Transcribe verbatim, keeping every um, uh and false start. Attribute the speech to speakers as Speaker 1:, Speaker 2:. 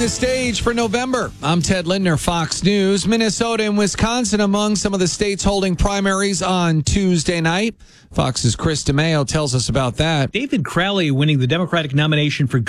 Speaker 1: the stage for November. I'm Ted Lindner, Fox News. Minnesota and Wisconsin among some of the states holding primaries on Tuesday night. Fox's Chris DeMaio tells us about that.
Speaker 2: David Crowley winning the Democratic nomination for